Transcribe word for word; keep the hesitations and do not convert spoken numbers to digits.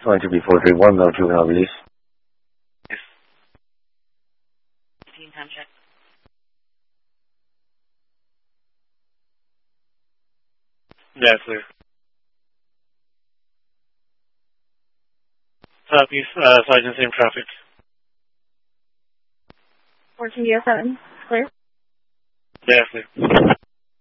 going to be four three one, no juvenile release. Yes. Team time check. Yeah, clear. Southeast, uh, Sergeant, same traffic. fourteen D S seven, clear. Yeah, clear.